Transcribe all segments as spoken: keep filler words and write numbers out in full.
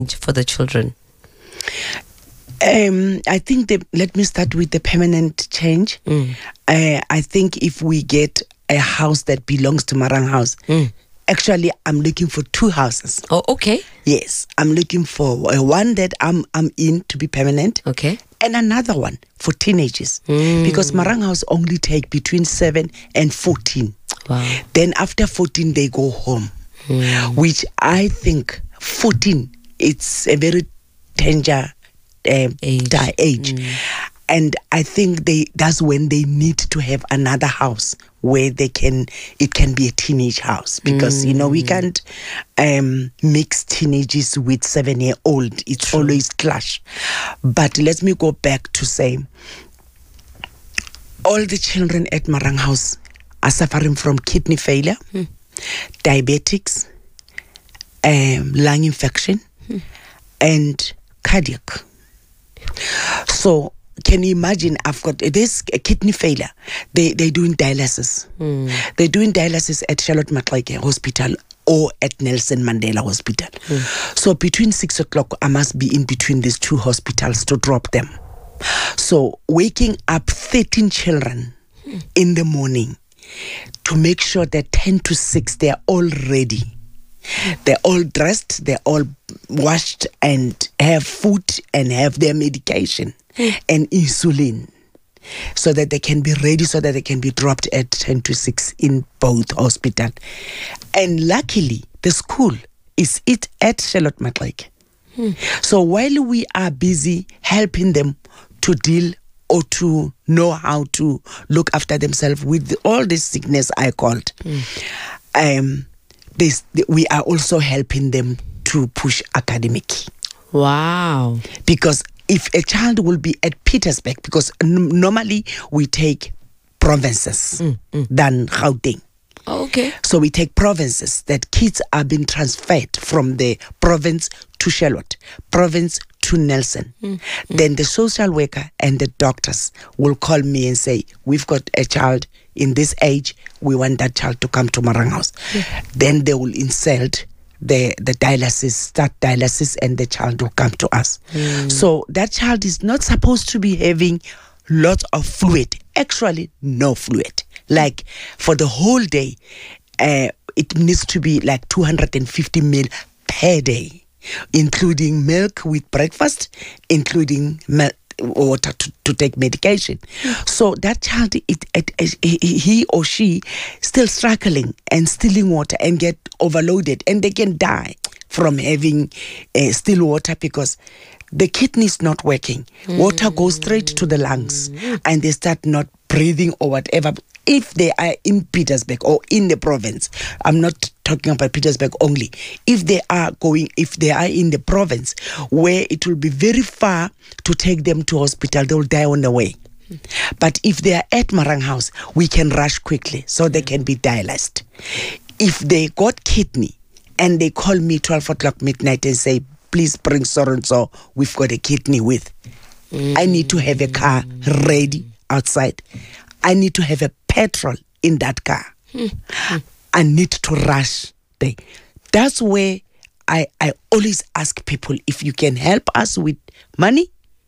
for the children? Um, I think the, let me start with the permanent change. Mm. Uh, I think if we get a house that belongs to Marang House, Mm. actually I'm looking for two houses. Oh, okay. Yes, I'm looking for uh, one that I'm I'm in to be permanent. Okay. And another one for teenagers. Mm. Because Marang House only take between seven and fourteen. Wow. Then after fourteen, they go home. Mm. Which I think fourteen, it's a very danger um, Age. di- age. Mm. And I think they that's when they need to have another house where they can it can be a teenage house, because mm. you know we can't um, mix teenagers with seven year old. It's True. Always clash. But let me go back to say all the children at Marang House are suffering from kidney failure, mm. diabetics, um, lung infection, mm. and cardiac. So can you imagine, I've got this kidney failure. They, they're doing dialysis. Mm. They're doing dialysis at Charlotte Maxeke Hospital or at Nelson Mandela Hospital. Mm. So between six o'clock, I must be in between these two hospitals to drop them. So waking up thirteen children mm. in the morning to make sure that ten to six, they're all ready. They're all dressed, they're all washed and have food and have their medication mm. and insulin, so that they can be ready, so that they can be dropped at ten to six in both hospitals. And luckily, the school is it at Charlotte Maxeke. Mm. So while we are busy helping them to deal or to know how to look after themselves with all this sickness I called, mm. um, This, we are also helping them to push academic. Wow. Because if a child will be at Pietersburg, because n- normally we take provinces mm, mm. than Gauteng. Oh, okay. So we take provinces that kids are being transferred from the province to Charlotte, province to Nelson. Mm, mm. Then the social worker and the doctors will call me and say, we've got a child in this age, we want that child to come to Marang House. Yeah. Then they will insert the, the dialysis, start dialysis, and the child will come to us. Mm. So that child is not supposed to be having lots of fluid. Actually, no fluid. Like for the whole day, uh, it needs to be like two hundred fifty milliliters per day, including milk with breakfast, including milk, water to, to take medication. Mm. So that child, it, it, it, he or she still struggling and stealing water and get overloaded, and they can die from having uh, still water, because the kidney is not working. Mm. Water goes straight to the lungs mm. and they start not breathing or whatever. If they are in Pietersburg or in the province, I'm not talking about Pietersburg only. If they are going, if they are in the province where it will be very far to take them to hospital, they will die on the way. Mm. But if they are at Marang House, we can rush quickly so they can be dialyzed. If they got kidney and they call me twelve o'clock midnight and say, please bring so-and-so, we've got a kidney with. Mm. I need to have a car ready outside. I need to have a petrol in that car. Mm. I need to rush there. That's where I, I always ask people, if you can help us with money.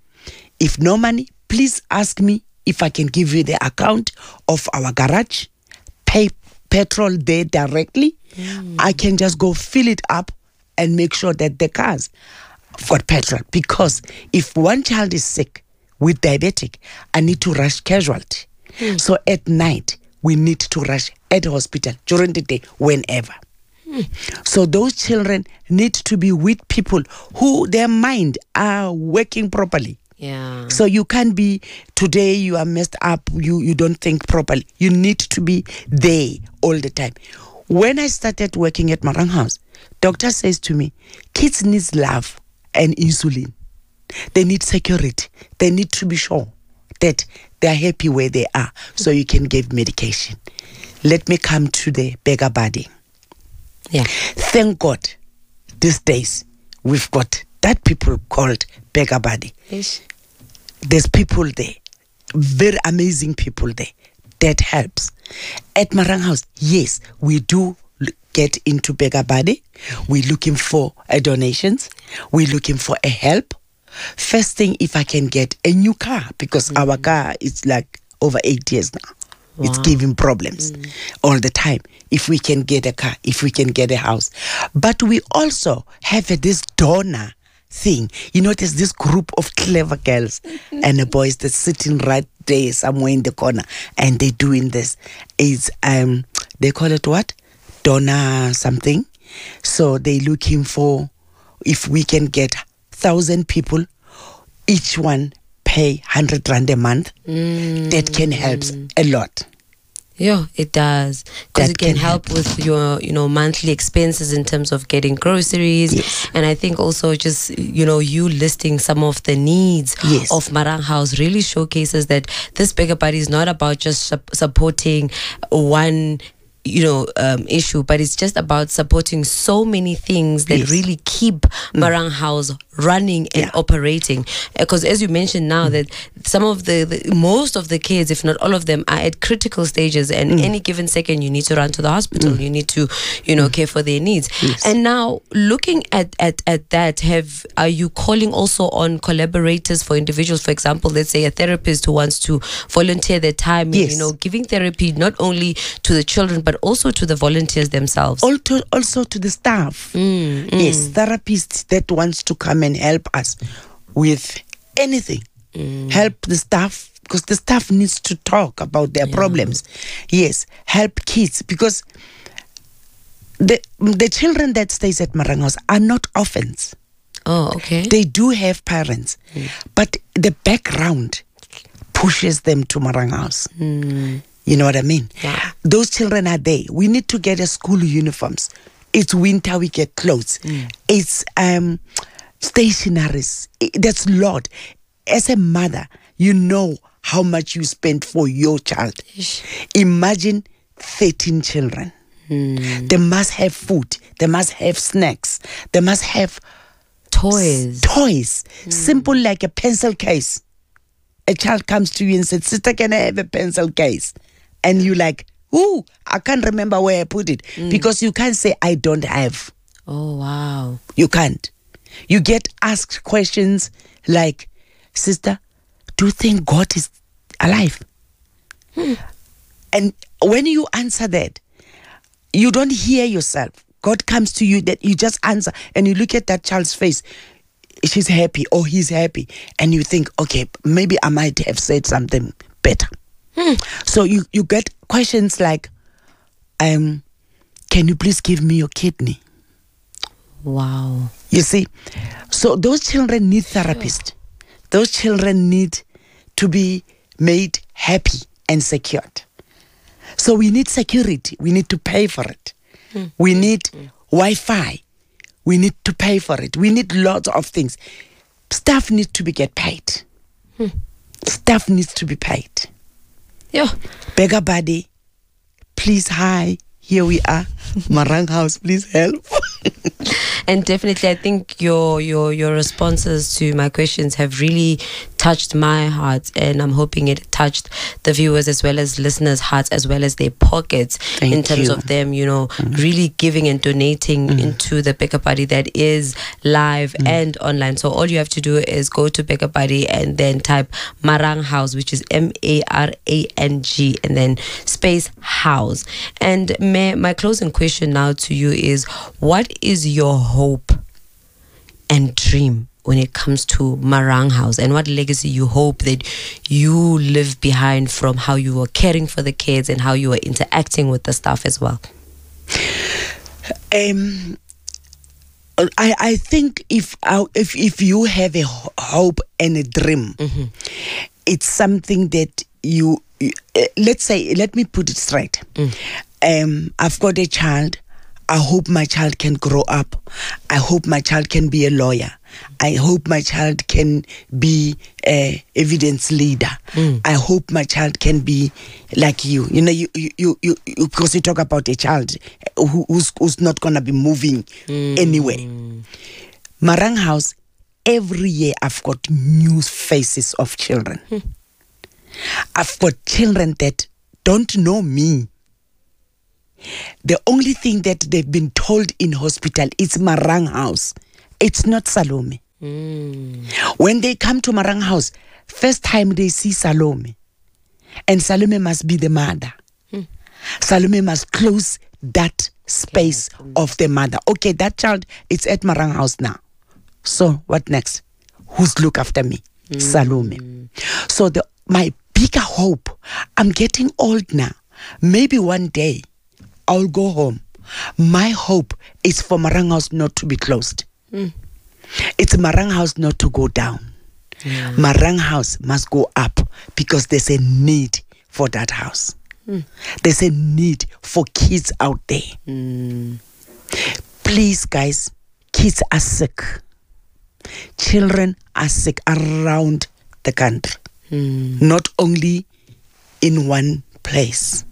If no money, please ask me if I can give you the account of our garage, pay petrol there directly. Mm. I can just go fill it up and make sure that the cars got petrol. Because if one child is sick with diabetic, I need to rush casualty. Mm. So at night, we need to rush at the hospital, during the day, whenever. Mm. So those children need to be with people who their mind are working properly. Yeah. So you can't be, today you are messed up, you, you don't think properly. You need to be there all the time. When I started working at Marang House, doctor says to me, kids need love and insulin. They need security. They need to be sure that they're happy where they are, so you can give medication. Let me come to the beggar body. Yeah. Thank God, these days, we've got that people called beggar body. Yes. There's people there, very amazing people there. That helps. At Marang House, yes, we do get into Beggar Buddy. We're looking for a donations. We're looking for a help. First thing, if I can get a new car, because mm. our car is like over eight years now. Wow. It's giving problems mm. all the time. If we can get a car, if we can get a house. But we also have a, this donor thing. You know, there's this group of clever girls and the boys that's sitting right there somewhere in the corner, and they're doing this. It's, um, they call it what? Donor something. So they're looking for, if we can get thousand people, each one pay one hundred rand a month, mm. that can help a lot. Yeah, it does, because it can, can help, help with your, you know, monthly expenses in terms of getting groceries. Yes. And I think also just, you know, you listing some of the needs yes. of Marang House really showcases that this Beggar Buddy is not about just su- supporting one, you know, um, issue, but it's just about supporting so many things that yes. really keep mm. Marang House running and yeah. operating. Because as you mentioned now, mm. that some of the, the most of the kids, if not all of them, are at critical stages, and mm. any given second you need to run to the hospital, mm. you need to, you know, mm. care for their needs. Yes. And now looking at, at at that, have are you calling also on collaborators for individuals? For example, let's say a therapist who wants to volunteer their time, yes. you know, giving therapy not only to the children but also to the volunteers themselves. Also, also to the staff. Mm, mm. Yes, therapists that wants to come and help us with anything. Mm. Help the staff, because the staff needs to talk about their yeah. problems. Yes, help kids, because the the children that stays at Marang House are not orphans. Oh, okay. They do have parents, mm. but the background pushes them to Marang House. Mm. You know what I mean? Yeah. Those children are there. We need to get a school uniforms. It's winter, we get clothes. Mm. It's um, stationaries. It, that's a lot. As a mother, you know how much you spend for your child. Ish. Imagine thirteen children. Mm. They must have food. They must have snacks. They must have toys. S- toys. Mm. Simple like a pencil case. A child comes to you and says, "Sister, can I have a pencil case?" And you like, "Ooh, I can't remember where I put it." Mm. Because you can't say, "I don't have." Oh, wow. You can't. You get asked questions like, "Sister, do you think God is alive?" Hmm. And when you answer that, you don't hear yourself. God comes to you, that you just answer, and you look at that child's face. She's happy or he's happy, and you think, okay, maybe I might have said something better. Hmm. So you, you get questions like, um, "Can you please give me your kidney?" Wow. You see, so those children need therapists. Sure. Those children need to be made happy and secured. So we need security. We need to pay for it. Hmm. We need hmm. Wi-Fi. We need to pay for it. We need lots of things. Staff needs to be get paid. Hmm. Staff needs to be paid. Yeah. Beggar Buddy, please, hi, here we are. Marang House, please help. And definitely, I think your your your responses to my questions have really touched my heart, and I'm hoping it touched the viewers as well as listeners' hearts, as well as their pockets. Thank in terms you. of them, you know, mm. really giving and donating mm. into the Beggar Buddy that is live mm. and online. So all you have to do is go to Beggar Buddy and then type Marang House, which is M A R A N G, and then space house. And may, my closing question now to you is, what is your hope and dream when it comes to Marang House, and what legacy you hope that you leave behind from how you were caring for the kids and how you were interacting with the staff as well? Um, I I think if uh, if if you have a hope and a dream, mm-hmm. it's something that you, you uh, let's say, let me put it straight. Mm. Um, I've got a child. I hope my child can grow up. I hope my child can be a lawyer. I hope my child can be a evidence leader. Mm. I hope my child can be like you. You know, you you you, you, you because you talk about a child who, who's who's not gonna be moving mm. anywhere. Marang House, every year I've got new faces of children. Mm. I've got children that don't know me. The only thing that they've been told in hospital is Marang House. It's not Salome. Mm. When they come to Marang House, first time they see Salome. And Salome must be the mother. Mm. Salome must close that space okay. of the mother. Okay, that child is at Marang House now. So what next? Who's look after me? Mm. Salome. So the my bigger hope, I'm getting old now. Maybe one day I'll go home. My hope is for Marang House not to be closed. Mm. It's Marang House not to go down. Yeah. Marang House must go up because there's a need for that house. Mm. There's a need for kids out there. Mm. Please, guys, kids are sick. Children are sick around the country, Mm. not only in one place.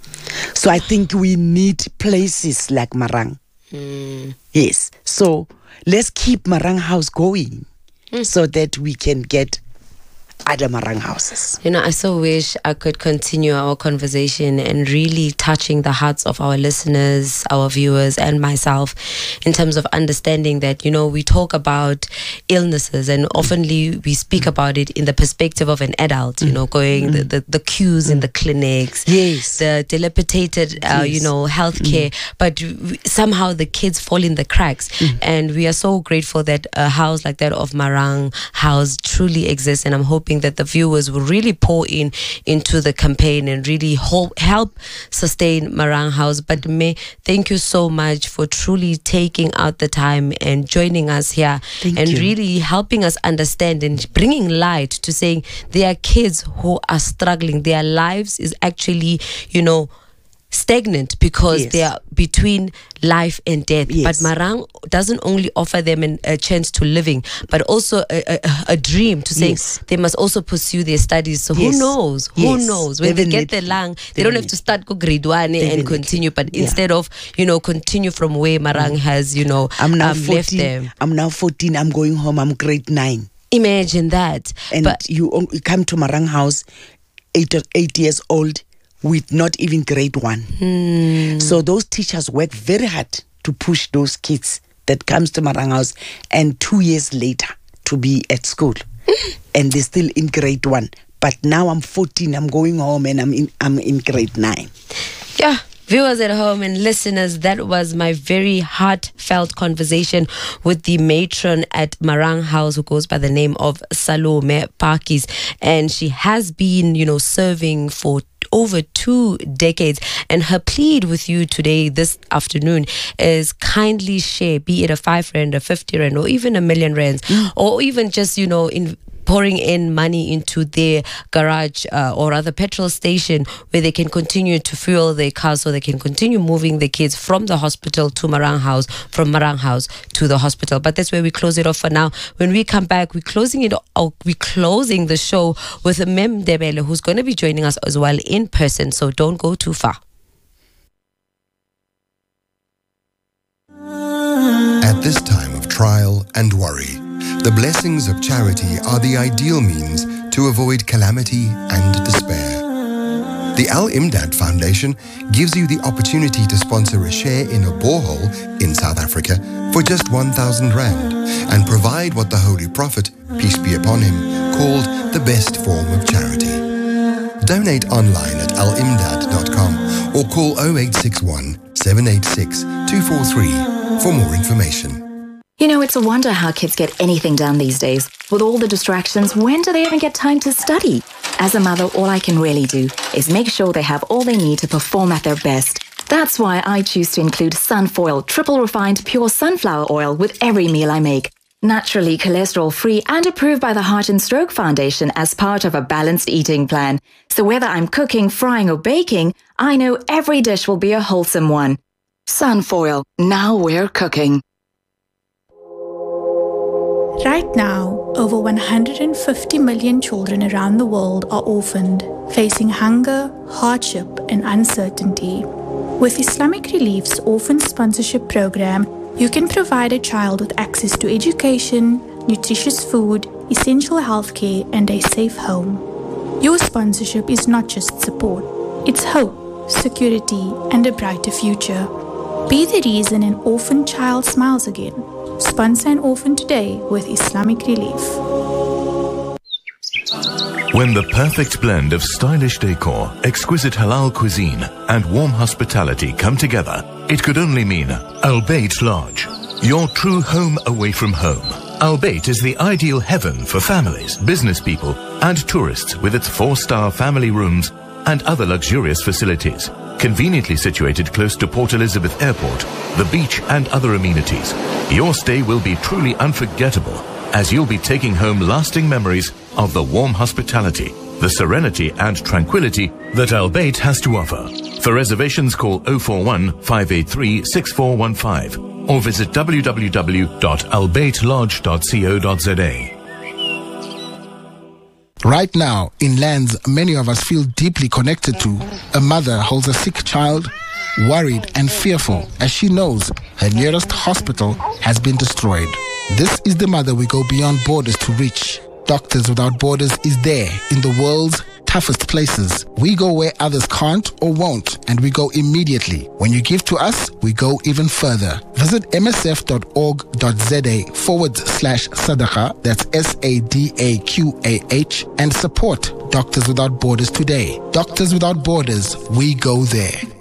So I think we need places like Marang. Mm. Yes. So let's keep Marang House going Mm. so that we can get other Marang houses. You know, I so wish I could continue our conversation and really touching the hearts of our listeners, our viewers, and myself in terms of understanding that, you know, we talk about illnesses and oftenly we speak about it in the perspective of an adult, you know, going the, the, the queues in the clinics, Yes. the dilapidated, uh, you Yes. know, healthcare, but we, somehow the kids fall in the cracks. And we are so grateful that a house like that of Marang House truly exists, and I'm hoping that the viewers will really pour in into the campaign and really help, help sustain Marang House. But May, thank you so much for truly taking out the time and joining us here Thank and you. really helping us understand and bringing light to saying there are kids who are struggling. Their lives is actually, you know, stagnant because Yes. they are between life and death. Yes. But Marang doesn't only offer them an, a chance to living, but also a, a, a dream to say Yes. they must also pursue their studies. So Yes. who knows? Who Yes. knows? When they get the Definitely. lung, they don't have to Definitely. start go grade one and Definitely. continue, but Yeah. instead of, you know, continue from where Marang has, you know, I'm now um, left fourteen. them. I'm now fourteen. I'm going home. I'm grade nine. Imagine that. And but you, on- you come to Marang House, eight, or eight years old, with not even grade one. hmm, So those teachers work very hard to push those kids that comes to Marang House, and two years later to be at school, and they're still in grade one. But now I'm fourteen. I'm going home, and I'm in. I'm in grade nine. yeah. Viewers at home and listeners, that was my very heartfelt conversation with the matron at Marang House, who goes by the name of Salome Pakis. And she has been, you know, serving for over two decades. And her plead with you today, this afternoon, is kindly share, be it a five rand, a fifty rand, or even a million rands, mm. or even just, you know, in pouring in money into their garage uh, or rather petrol station where they can continue to fuel their cars so they can continue moving the kids from the hospital to Marang House, from Marang House to the hospital. But that's where we close it off for now. When we come back, we're closing it oh, we're closing the show with Mem Debele, who's going to be joining us as well in person, so don't go too far. At this time of trial and worry, the blessings of charity are the ideal means to avoid calamity and despair. The Al-Imdad Foundation gives you the opportunity to sponsor a share in a borehole in South Africa for just one thousand rand and provide what the Holy Prophet, peace be upon him, called the best form of charity. Donate online at al imdad dot com or call oh eight six one, seven eight six, two four three for more information. You know, it's a wonder how kids get anything done these days. With all the distractions, when do they even get time to study? As a mother, all I can really do is make sure they have all they need to perform at their best. That's why I choose to include Sunfoil triple refined pure sunflower oil with every meal I make. Naturally cholesterol-free and approved by the Heart and Stroke Foundation as part of a balanced eating plan. So whether I'm cooking, frying or baking, I know every dish will be a wholesome one. Sunfoil, now we're cooking. Right now, over one hundred fifty million children around the world are orphaned, facing hunger, hardship, and uncertainty. With Islamic Relief's Orphan Sponsorship Program, you can provide a child with access to education, nutritious food, essential healthcare, and a safe home. Your sponsorship is not just support, it's hope. security, and a brighter future. Be the reason an orphan child smiles again. Sponsor an orphan today with Islamic Relief. When the perfect blend of stylish decor, exquisite halal cuisine, and warm hospitality come together, it could only mean Al Bayt Lodge, your true home away from home. Al Bayt is the ideal heaven for families, business people, and tourists with its four-star family rooms and other luxurious facilities. Conveniently situated close to Port Elizabeth Airport, the beach, and other amenities, your stay will be truly unforgettable, as you'll be taking home lasting memories of the warm hospitality, the serenity and tranquility that Al Bayt has to offer. For reservations, call oh four one, five eight three, six four one five or visit w w w dot al bayt lodge dot co dot z a. Right now, in lands many of us feel deeply connected to, a mother holds a sick child, worried and fearful as she knows her nearest hospital has been destroyed. This is the mother we go beyond borders to reach. Doctors Without Borders is there in the world's toughest places. We go where others can't or won't, and we go immediately. When you give to us, we go even further. Visit msf.org.za forward slash sadaqah, that's S A D A Q A H, and support Doctors Without Borders today. Doctors Without Borders, we go there.